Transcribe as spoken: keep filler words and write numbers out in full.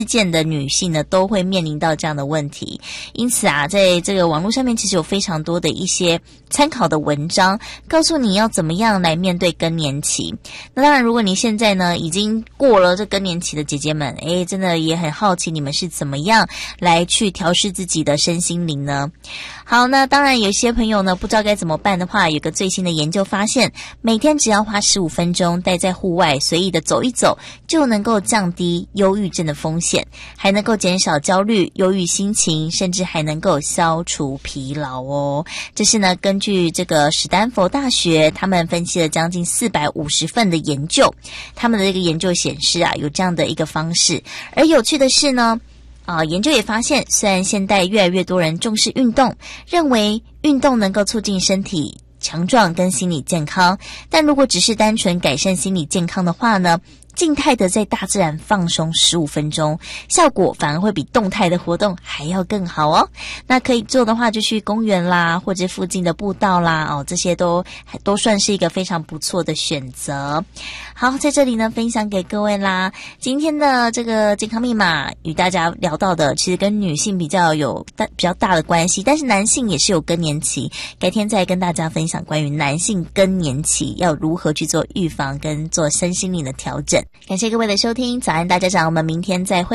件的女性呢都会面临到这样的问题。因此啊，在这个网络上面其实有非常多的一些参考的文章，告诉你要怎么样来面对更年期。那当然，如果你现在呢已经过了这更年期的姐姐们，诶，真的也很好奇你们是怎么样来去调试自己的身心灵呢？好，那当然有些朋友呢不知道该怎么办的话，有个最新的研究发现，每天只要花十五分钟待在户外随意的走一走，就能够降低忧郁症的风险，还能够减少焦虑、忧郁心情，甚至还能够消除疲劳哦。这是呢根据这个史丹佛大学他们分析了将近四百五十份的研究，他们的这个研究显示啊有这样的一个方式。而有趣的是呢啊，研究也发现，虽然现代越来越多人重视运动，认为运动能够促进身体强壮跟心理健康，但如果只是单纯改善心理健康的话呢，静态的在大自然放松十五分钟，效果反而会比动态的活动还要更好哦。那可以做的话就去公园啦，或者附近的步道啦，哦，这些都都算是一个非常不错的选择。好，在这里呢分享给各位啦。今天的这个健康密码与大家聊到的其实跟女性比较有大比较大的关系，但是男性也是有更年期，改天再跟大家分享关于男性更年期要如何去做预防跟做身心灵的调整。感谢各位的收听，早安大家长，我们明天再会。